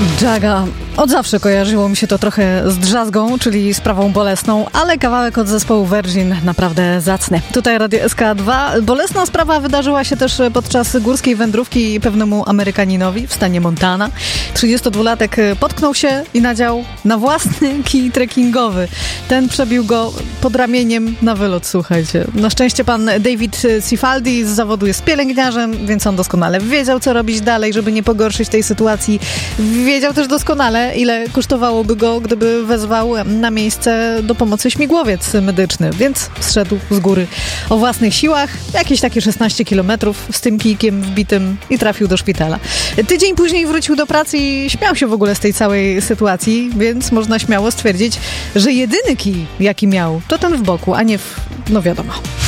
Jaga. Od zawsze kojarzyło mi się to trochę z drzazgą, czyli sprawą bolesną, ale kawałek od zespołu Virgin naprawdę zacny. Tutaj Radio SK2. Bolesna sprawa wydarzyła się też podczas górskiej wędrówki pewnemu Amerykaninowi w stanie Montana. 32-latek potknął się i nadział na własny kij trekkingowy. Ten przebił go pod ramieniem na wylot, słuchajcie. Na szczęście pan David Cifaldi z zawodu jest pielęgniarzem, więc on doskonale wiedział, co robić dalej, żeby nie pogorszyć tej sytuacji. Wiedział też doskonale, ile kosztowałoby go, gdyby wezwał na miejsce do pomocy śmigłowiec medyczny, więc zszedł z góry o własnych siłach, jakieś takie 16 kilometrów z tym kijkiem wbitym i trafił do szpitala. Tydzień później wrócił do pracy i śmiał się w ogóle z tej całej sytuacji, więc można śmiało stwierdzić, że jedyny kij, jaki miał, to ten w boku, a nie w, no wiadomo.